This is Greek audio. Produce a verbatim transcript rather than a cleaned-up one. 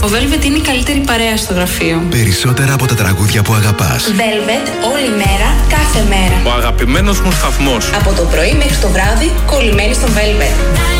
Ο Velvet είναι η καλύτερη παρέα στο γραφείο. Περισσότερα από τα τραγούδια που αγαπάς. Velvet, όλη μέρα, κάθε μέρα. Ο αγαπημένος μου σταθμός. Από το πρωί μέχρι το βράδυ, κολλημένοι στο Velvet.